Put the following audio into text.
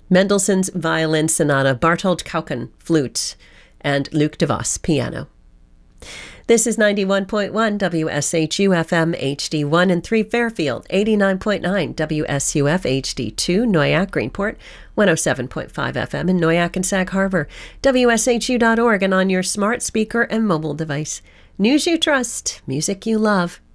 Mendelssohn's Violin Sonata, Bartold Kauken, flute, and Luc DeVos, piano. This is 91.1 WSHU FM HD1 in 3 Fairfield, 89.9 WSUF HD2 Noyak Greenport, 107.5 FM in Noyak and Sag Harbor, WSHU.org, and on your smart speaker and mobile device. News you trust, music you love.